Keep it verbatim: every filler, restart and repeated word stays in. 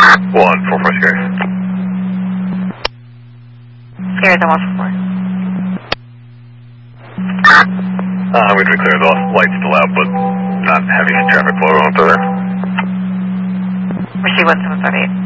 One, four, four, Scary. Scary, the one, four, four. Uh, I'm going to be clear, the light's still out, but not heavy traffic flow going through there. Receive one, seven, five, eight.